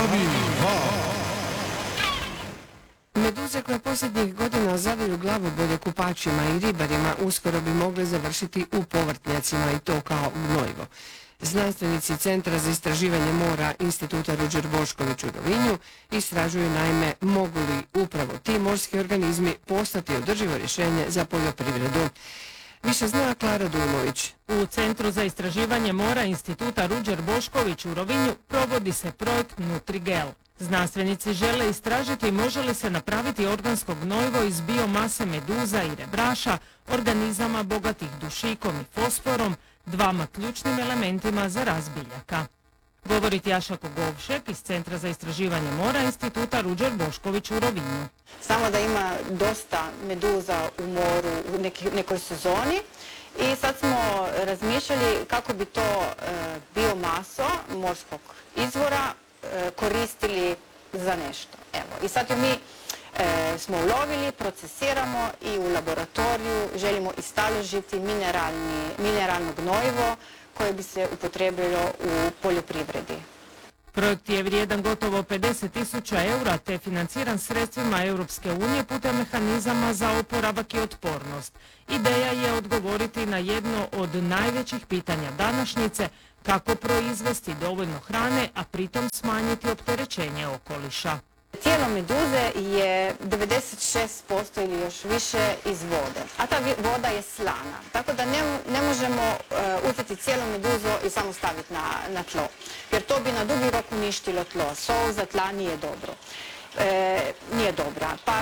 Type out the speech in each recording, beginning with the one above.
Meduze koje posljednjih godina zaviju glavobolje kupačima i ribarima uskoro bi mogle završiti u povrtnjacima i to kao gnojivo. Znanstvenici Centra za istraživanje mora Instituta Ruđer Bošković u Rovinju istražuju naime mogu li upravo ti morski organizmi postati održivo rješenje za poljoprivredu. Više zna Klara Dujmović. U Centru za istraživanje mora Instituta Ruđer Bošković u Rovinju provodi se projekt Nutrigel. Znanstvenici žele istražiti može li se napraviti organsko gnojivo iz biomase meduza i rebraša, organizama bogatih dušikom i fosforom, dvama ključnim elementima za rast biljaka. Govori Tjaša Kogovšek iz Centra za istraživanje mora Instituta Ruđer Bošković u Rovinju. Samo da ima dosta meduza u moru u nekoj sezoni i sad smo razmišljali kako bi to biomaso morskog izvora koristili za nešto. Evo. I sad ju mi smo ulovili, procesiramo i u laboratoriju želimo istaložiti mineralno gnojivo koje bi se upotrebilo u poljoprivredi. Projekt je vrijedan gotovo 50.000 eura te financiran sredstvima Europske unije putem mehanizama za oporavak i otpornost. Ideja je odgovoriti na jedno od najvećih pitanja današnjice, kako proizvesti dovoljno hrane, a pritom smanjiti opterećenje okoliša. Tijelo meduze je 96% ili još više iz vode, a ta voda je slana, tako da ne možemo uzeti cijelu meduzu i samo staviti na tlo, jer to bi na dugi rok uništilo tlo. Sol za tla nije dobro. Nije dobra, pa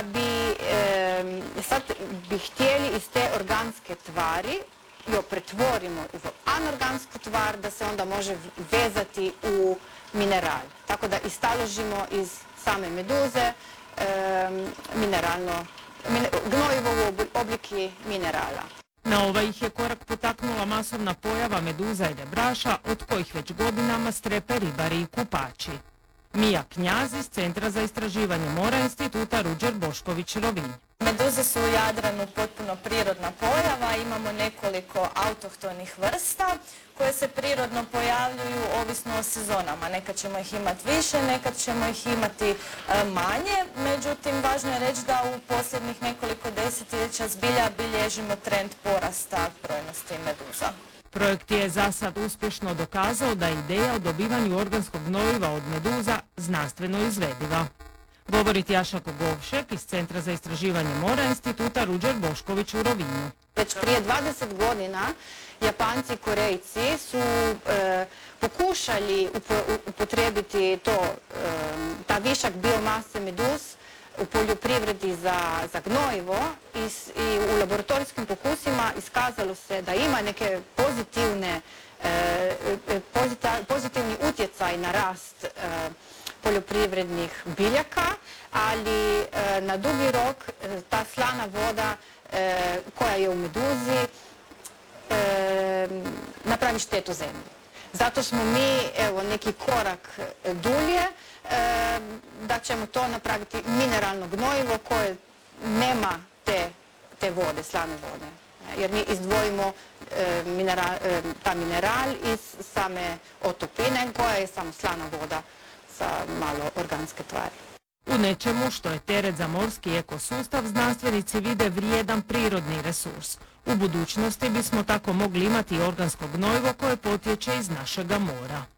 sad bi htjeli iz te organske tvari jo pretvorimo u anorgansku tvar da se onda može vezati u mineral. Tako da istaložimo iz same meduze gnojivo u obliki minerala. Na ovaj ih je korak potaknula masovna pojava meduza i rebraša od kojih već godinama strepe ribari i kupači. Mija Knjaz iz Centra za istraživanje mora Instituta Ruđer Bošković Rovinj. Meduze su u Jadranu potpuno prirodna pojava, imamo nekoliko autohtonih vrsta koje se prirodno pojavljuju ovisno o sezonama. Nekad ćemo ih imati više, nekad ćemo ih imati manje, međutim važno je reći da u posljednjih nekoliko desetljeća zbilja bilježimo trend porasta brojnosti meduza. Projekt je za sad uspješno dokazao da je ideja o dobivanju organskog gnojiva od meduza znanstveno izvediva. Govori Tjaša Kogovšek iz Centra za istraživanje mora Instituta Ruđer Bošković u Rovinju. Već prije 20 godina Japanci i Korejci su pokušali upotrijebiti ta višak biomase meduz u poljoprivredi za gnojivo i u laboratorijskim pokusima iskazalo se da ima neke pozitivni utjecaj na rast poljoprivrednih biljaka, ali na dugi rok ta slana voda koja je u meduzi napravi štetu zemlji. Zato smo mi neki korak dulje da ćemo to napraviti mineralno gnojivo koje nema te vode, slane vode. Jer mi izdvojimo ta mineral iz same otopine koja je samo slana voda sa malo organske tvari. U nečemu što je teret za morski ekosustav znanstvenici vide vrijedan prirodni resurs. U budućnosti bismo tako mogli imati organsko gnojivo koje potječe iz našega mora.